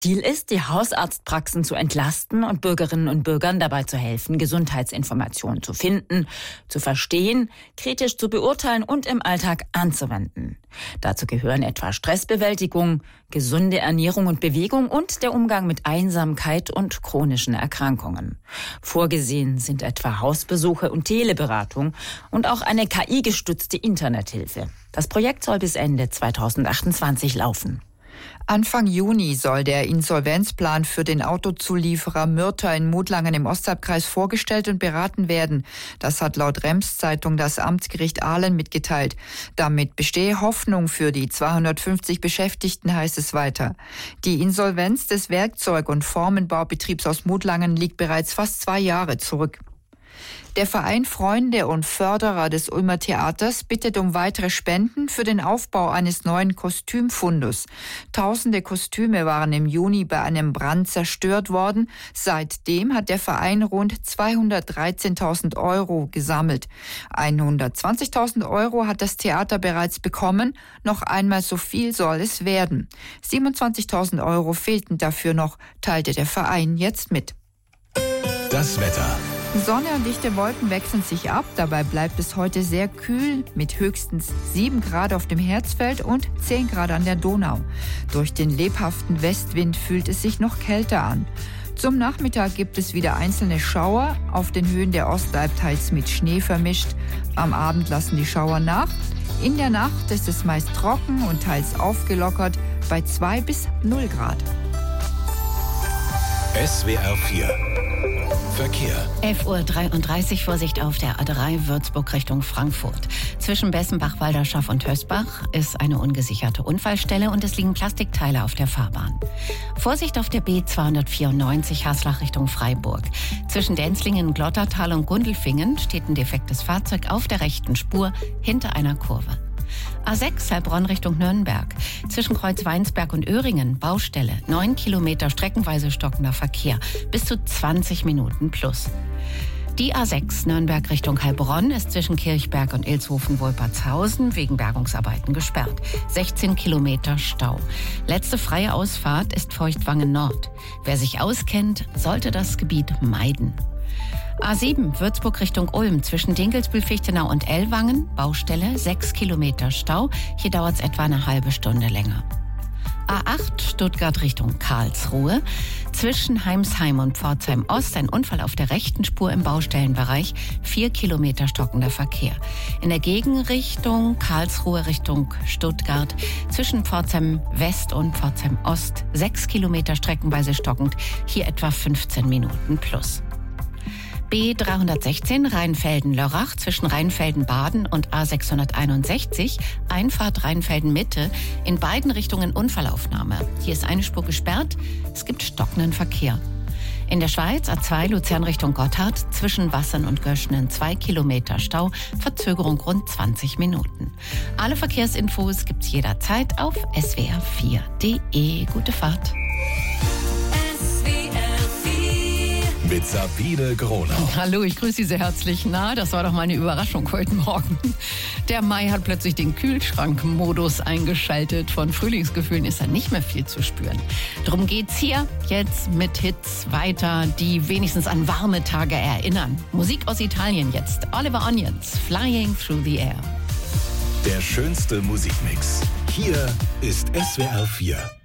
Ziel ist, die Hausarztpraxen zu entlasten und Bürgerinnen und Bürgern dabei zu helfen, Gesundheitsinformationen zu finden, zu verstehen, kritisch zu beurteilen und im Alltag anzuwenden. Dazu gehören etwa Stressbewältigung, gesunde Ernährung und Bewegung und der Umgang mit Einsamkeit und chronischen Erkrankungen. Vorgesehen sind etwa Hausbesuche und Teleberatung und auch eine KI-gestützte Internethilfe. Das Projekt soll bis Ende 2028 laufen. Anfang Juni soll der Insolvenzplan für den Autozulieferer Myrtha in Mutlangen im Ostalbkreis vorgestellt und beraten werden. Das hat laut Rems-Zeitung das Amtsgericht Ahlen mitgeteilt. Damit bestehe Hoffnung für die 250 Beschäftigten, heißt es weiter. Die Insolvenz des Werkzeug- und Formenbaubetriebs aus Mutlangen liegt bereits fast 2 Jahre zurück. Der Verein Freunde und Förderer des Ulmer Theaters bittet um weitere Spenden für den Aufbau eines neuen Kostümfundus. Tausende Kostüme waren im Juni bei einem Brand zerstört worden. Seitdem hat der Verein rund 213.000 Euro gesammelt. 120.000 Euro hat das Theater bereits bekommen. Noch einmal so viel soll es werden. 27.000 Euro fehlten dafür noch, teilte der Verein jetzt mit. Das Wetter. Sonne und dichte Wolken wechseln sich ab. Dabei bleibt es heute sehr kühl mit höchstens 7 Grad auf dem Herzfeld und 10 Grad an der Donau. Durch den lebhaften Westwind fühlt es sich noch kälter an. Zum Nachmittag gibt es wieder einzelne Schauer. Auf den Höhen der Ostalb teils mit Schnee vermischt. Am Abend lassen die Schauer nach. In der Nacht ist es meist trocken und teils aufgelockert bei 2 bis 0 Grad. SWR 4 Verkehr. 11:33 Uhr, Vorsicht auf der A3 Würzburg Richtung Frankfurt. Zwischen Bessenbach, Walderschaff und Hösbach ist eine ungesicherte Unfallstelle und es liegen Plastikteile auf der Fahrbahn. Vorsicht auf der B294 Haslach Richtung Freiburg. Zwischen Denzlingen, Glottertal und Gundelfingen steht ein defektes Fahrzeug auf der rechten Spur hinter einer Kurve. A6 Heilbronn Richtung Nürnberg. Zwischen Kreuz Weinsberg und Öhringen Baustelle. 9 Kilometer streckenweise stockender Verkehr. Bis zu 20 Minuten plus. Die A6 Nürnberg Richtung Heilbronn ist zwischen Kirchberg und Ilshofen-Wolpertshausen wegen Bergungsarbeiten gesperrt. 16 Kilometer Stau. Letzte freie Ausfahrt ist Feuchtwangen Nord. Wer sich auskennt, sollte das Gebiet meiden. A7 Würzburg Richtung Ulm zwischen Dinkelsbühl-Fichtenau und Ellwangen, Baustelle, 6 Kilometer Stau. Hier dauert es etwa eine halbe Stunde länger. A8 Stuttgart Richtung Karlsruhe. Zwischen Heimsheim und Pforzheim Ost ein Unfall auf der rechten Spur im Baustellenbereich. 4 Kilometer stockender Verkehr. In der Gegenrichtung Karlsruhe Richtung Stuttgart. Zwischen Pforzheim West und Pforzheim Ost 6 Kilometer streckenweise stockend. Hier etwa 15 Minuten plus. B316 Rheinfelden-Lörrach zwischen Rheinfelden-Baden und A661, Einfahrt Rheinfelden-Mitte, in beiden Richtungen Unfallaufnahme. Hier ist eine Spur gesperrt, es gibt stockenden Verkehr. In der Schweiz A2 Luzern Richtung Gotthard, zwischen Wassern und Göschenen 2 Kilometer Stau, Verzögerung rund 20 Minuten. Alle Verkehrsinfos gibt's jederzeit auf swr4.de. Gute Fahrt. Mit Sabine Gronau. Hallo, ich grüße Sie sehr herzlich. Na, das war doch mal eine Überraschung heute Morgen. Der Mai hat plötzlich den Kühlschrankmodus eingeschaltet. Von Frühlingsgefühlen ist da nicht mehr viel zu spüren. Drum geht's hier jetzt mit Hits weiter, die wenigstens an warme Tage erinnern. Musik aus Italien jetzt. Oliver Onions, Flying Through the Air. Der schönste Musikmix. Hier ist SWR 4.